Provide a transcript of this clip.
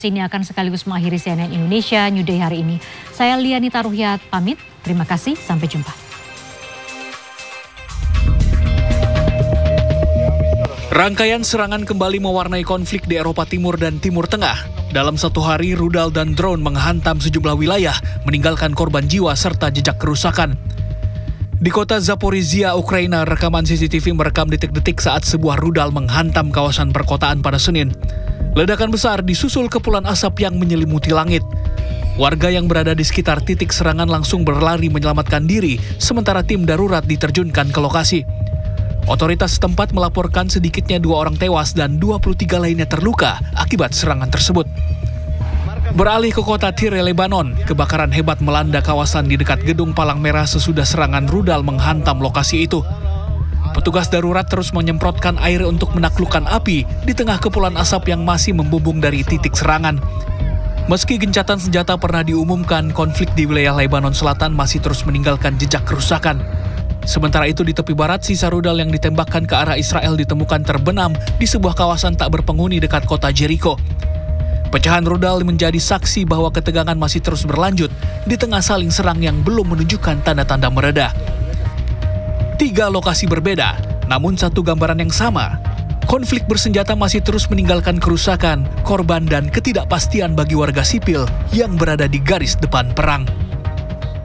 Ini akan sekaligus mengakhiri CNN Indonesia New Day hari ini. Saya Lianita Ruhyat pamit. Terima kasih, sampai jumpa. Rangkaian serangan kembali mewarnai konflik di Eropa Timur dan Timur Tengah. Dalam satu hari, rudal dan drone menghantam sejumlah wilayah, meninggalkan korban jiwa serta jejak kerusakan. Di kota Zaporizhia, Ukraina, rekaman CCTV merekam detik-detik saat sebuah rudal menghantam kawasan perkotaan pada Senin. Ledakan besar disusul kepulan asap yang menyelimuti langit. Warga yang berada di sekitar titik serangan langsung berlari menyelamatkan diri, sementara tim darurat diterjunkan ke lokasi. Otoritas setempat melaporkan sedikitnya 2 orang tewas dan 23 lainnya terluka akibat serangan tersebut. Beralih ke kota Tyre, Lebanon, kebakaran hebat melanda kawasan di dekat Gedung Palang Merah sesudah serangan rudal menghantam lokasi itu. Petugas darurat terus menyemprotkan air untuk menaklukkan api di tengah kepulan asap yang masih membumbung dari titik serangan. Meski gencatan senjata pernah diumumkan, konflik di wilayah Lebanon Selatan masih terus meninggalkan jejak kerusakan. Sementara itu di tepi barat, sisa rudal yang ditembakkan ke arah Israel ditemukan terbenam di sebuah kawasan tak berpenghuni dekat kota Jericho. Pecahan rudal menjadi saksi bahwa ketegangan masih terus berlanjut di tengah saling serang yang belum menunjukkan tanda-tanda mereda. 3 lokasi berbeda, namun satu gambaran yang sama. Konflik bersenjata masih terus meninggalkan kerusakan, korban, dan ketidakpastian bagi warga sipil yang berada di garis depan perang.